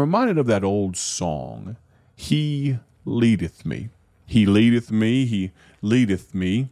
reminded of that old song, He leadeth me. He leadeth me, He leadeth me.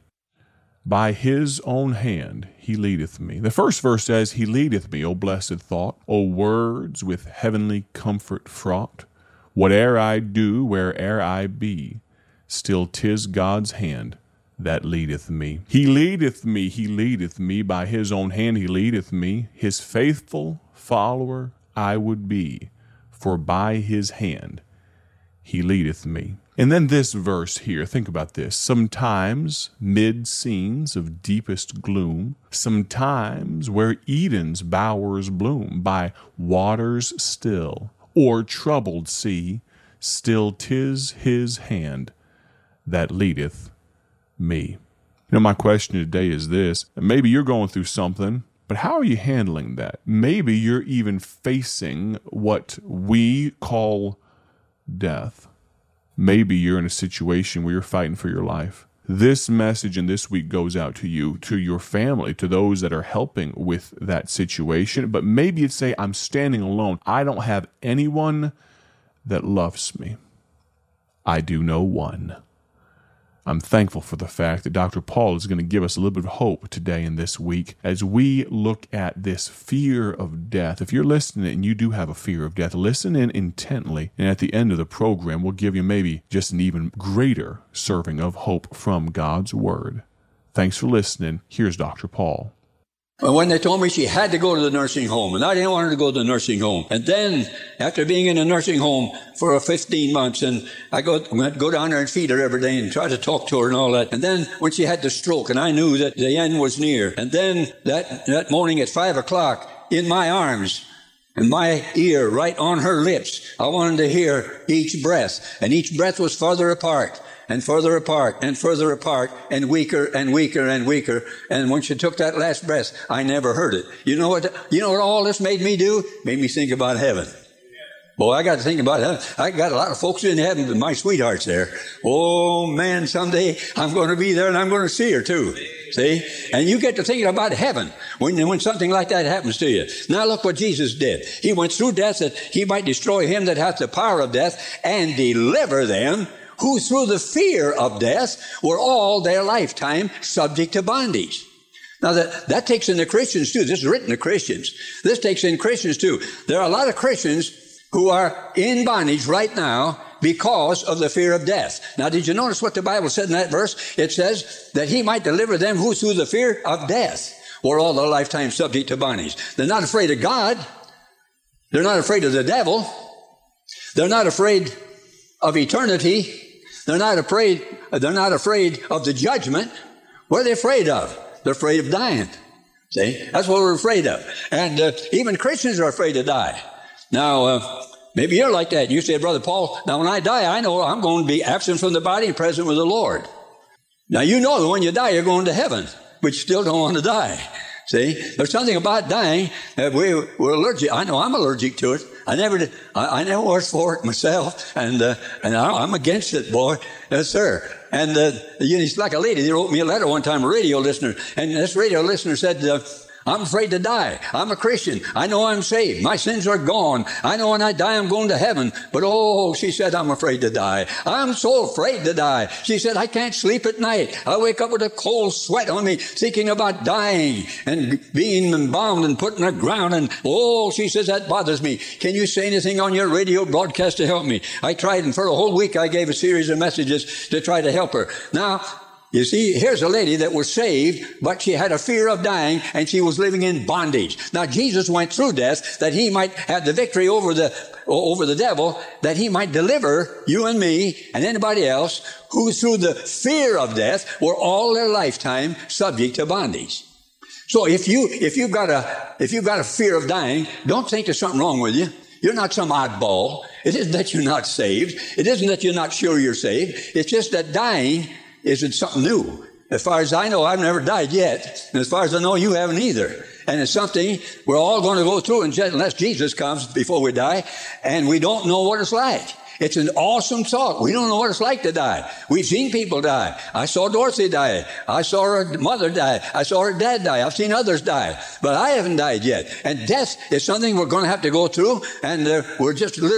By His own hand He leadeth me. The first verse says, He leadeth me, O blessed thought, O words with heavenly comfort fraught. Whate'er I do, where'er I be, still 'tis God's hand that leadeth me. He leadeth me, by His own hand He leadeth me. His faithful follower I would be, for by His hand He leadeth me. And then this verse here, think about this. Sometimes mid scenes of deepest gloom, sometimes where Eden's bowers bloom, by waters still, or troubled sea, still 'tis His hand that leadeth me. My question today is this. Maybe you're going through something, but how are you handling that? Maybe you're even facing what we call death. Maybe you're in a situation where you're fighting for your life. This message in this week goes out to you, to your family, to those that are helping with that situation. But maybe you'd say, I'm standing alone. I don't have anyone that loves me. I do know one. I'm thankful for the fact that Dr. Paul is going to give us a little bit of hope today and this week as we look at this fear of death. If you're listening and you do have a fear of death, listen in intently. And at the end of the program, we'll give you maybe just an even greater serving of hope from God's Word. Thanks for listening. Here's Dr. Paul. When they told me she had to go to the nursing home, and I didn't want her to go to the nursing home. And then, after being in a nursing home for 15 months, and I go down there and feed her every day and try to talk to her and all that. And then, when she had the stroke, and I knew that the end was near. And then, that morning at 5 o'clock, in my arms, and my ear right on her lips, I wanted to hear each breath. And each breath was farther apart. And further apart, and further apart, and weaker, and weaker, and weaker. And when she took that last breath, I never heard it. You know what all this made me do? Made me think about heaven. Boy, I got to think about heaven. I got a lot of folks in heaven, but my sweetheart's there. Oh, man, someday I'm going to be there, and I'm going to see her, too. See? And you get to thinking about heaven when something like that happens to you. Now look what Jesus did. He went through death that He might destroy him that hath the power of death and deliver them who through the fear of death were all their lifetime subject to bondage. Now that takes in the Christians too. This is written to Christians. This takes in Christians too. There are a lot of Christians who are in bondage right now because of the fear of death. Now did you notice what the Bible said in that verse? It says that He might deliver them who through the fear of death were all their lifetime subject to bondage. They're not afraid of God. They're not afraid of the devil. They're not afraid of eternity. They're not afraid of the judgment. What are they afraid of? They're afraid of dying. See? That's what we're afraid of. And even Christians are afraid to die. Now, maybe you're like that. You say, Brother Paul, now when I die, I know I'm going to be absent from the body and present with the Lord. Now you know that when you die, you're going to heaven, but you still don't want to die. See? There's something about dying that we're allergic. I know I'm allergic to it. I never was for it myself, and I'm against it, boy. Yes, sir. And it's like a lady that wrote me a letter one time, a radio listener, and this radio listener said, I'm afraid to die. I'm a Christian. I know I'm saved. My sins are gone. I know when I die, I'm going to heaven. But she said, I'm afraid to die. I'm so afraid to die. She said, I can't sleep at night. I wake up with a cold sweat on me, thinking about dying and being embalmed and put in the ground. And she says, that bothers me. Can you say anything on your radio broadcast to help me? I tried, and for a whole week, I gave a series of messages to try to help her. Now, you see, here's a lady that was saved, but she had a fear of dying, and she was living in bondage. Now, Jesus went through death that He might have the victory over the devil, that He might deliver you and me and anybody else who through the fear of death were all their lifetime subject to bondage. So if you've got a fear of dying, don't think there's something wrong with you. You're not some oddball. It isn't that you're not saved. It isn't that you're not sure you're saved. It's just that dying isn't something new. As far as I know, I've never died yet. And as far as I know, you haven't either. And it's something we're all going to go through unless Jesus comes before we die. And we don't know what it's like. It's an awesome thought. We don't know what it's like to die. We've seen people die. I saw Dorothy die. I saw her mother die. I saw her dad die. I've seen others die. But I haven't died yet. And death is something we're going to have to go through. And we're just